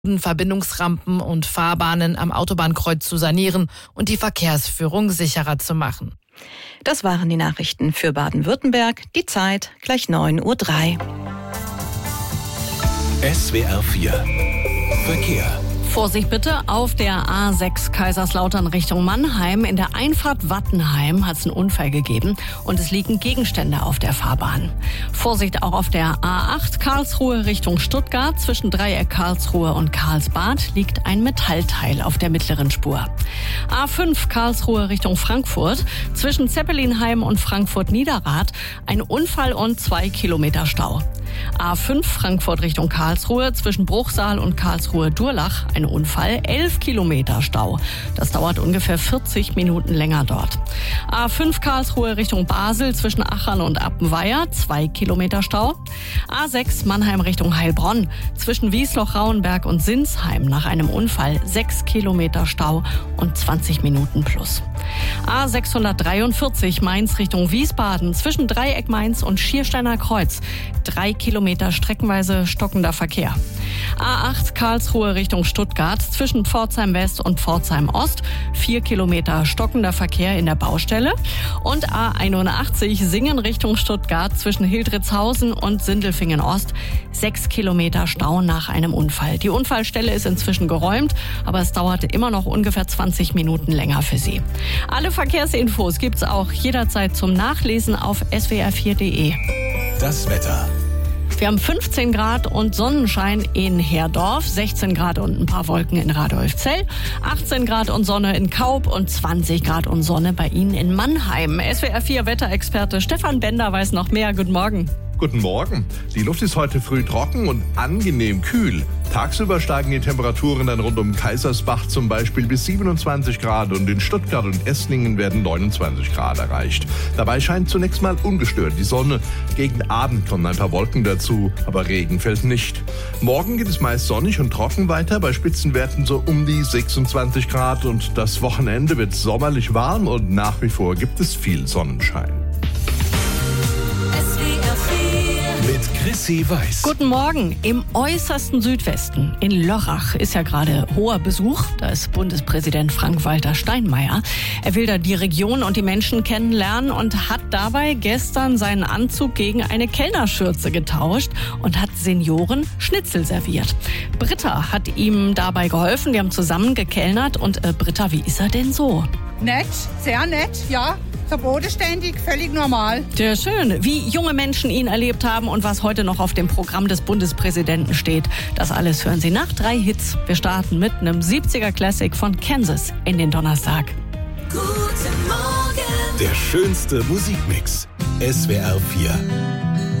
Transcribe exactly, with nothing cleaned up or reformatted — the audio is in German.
Verbindungsrampen und Fahrbahnen am Autobahnkreuz zu sanieren und die Verkehrsführung sicherer zu machen. Das waren die Nachrichten für Baden-Württemberg. Die Zeit gleich neun Uhr drei. S W R vier Verkehr. Vorsicht bitte auf der A sechs Kaiserslautern Richtung Mannheim. In der Einfahrt Wattenheim hat es einen Unfall gegeben und es liegen Gegenstände auf der Fahrbahn. Vorsicht auch auf der A acht Karlsruhe Richtung Stuttgart. Zwischen Dreieck Karlsruhe und Karlsbad liegt ein Metallteil auf der mittleren Spur. A fünf Karlsruhe Richtung Frankfurt. Zwischen Zeppelinheim und Frankfurt-Niederrad ein Unfall und zwei Kilometer Stau. A fünf Frankfurt Richtung Karlsruhe, zwischen Bruchsal und Karlsruhe-Durlach ein Unfall, elf Kilometer Stau. Das dauert ungefähr vierzig Minuten länger dort. A fünf Karlsruhe Richtung Basel, zwischen Achern und Appenweier, zwei Kilometer Stau. A sechs Mannheim Richtung Heilbronn, zwischen Wiesloch-Rauenberg und Sinsheim nach einem Unfall, sechs Kilometer Stau und zwanzig Minuten plus. A sechshundertdreiundvierzig Mainz Richtung Wiesbaden, zwischen Dreieck Mainz und Schiersteiner Kreuz, drei Kilometer streckenweise stockender Verkehr. A acht Karlsruhe Richtung Stuttgart, zwischen Pforzheim West und Pforzheim Ost, vier Kilometer stockender Verkehr in der Baustelle. Und A einundachtzig Singen Richtung Stuttgart, zwischen Hildritzhausen und Sindelfingen Ost, sechs Kilometer Stau nach einem Unfall. Die Unfallstelle ist inzwischen geräumt, aber es dauerte immer noch ungefähr zwanzig Minuten länger für Sie. Alle Verkehrsinfos gibt's auch jederzeit zum Nachlesen auf S W R vier Punkt de. Das Wetter. Wir haben fünfzehn Grad und Sonnenschein in Herdorf, sechzehn Grad und ein paar Wolken in Radolfzell, achtzehn Grad und Sonne in Kaub und zwanzig Grad und Sonne bei Ihnen in Mannheim. S W R vier Wetterexperte Stefan Bender weiß noch mehr. Guten Morgen. Guten Morgen. Die Luft ist heute früh trocken und angenehm kühl. Tagsüber steigen die Temperaturen dann rund um Kaisersbach zum Beispiel bis siebenundzwanzig Grad und in Stuttgart und Esslingen werden neunundzwanzig Grad erreicht. Dabei scheint zunächst mal ungestört die Sonne. Gegen Abend kommen ein paar Wolken dazu, aber Regen fällt nicht. Morgen geht es meist sonnig und trocken weiter, bei Spitzenwerten so um die sechsundzwanzig Grad und das Wochenende wird sommerlich warm und nach wie vor gibt es viel Sonnenschein. Mit Chrissy Weiß. Guten Morgen. Im äußersten Südwesten, in Lörrach, ist ja gerade hoher Besuch. Da ist Bundespräsident Frank-Walter Steinmeier. Er will da die Region und die Menschen kennenlernen und hat dabei gestern seinen Anzug gegen eine Kellnerschürze getauscht und hat Senioren Schnitzel serviert. Britta hat ihm dabei geholfen. Die haben zusammen gekellnert. Und äh, Britta, wie ist er denn so? Nett, sehr nett, ja. So bodenständig, völlig normal. Sehr schön. Wie junge Menschen ihn erlebt haben und was heute noch auf dem Programm des Bundespräsidenten steht, das alles hören Sie nach drei Hits. Wir starten mit einem siebziger Classic von Kansas in den Donnerstag. Guten Morgen. Der schönste Musikmix. S W R vier.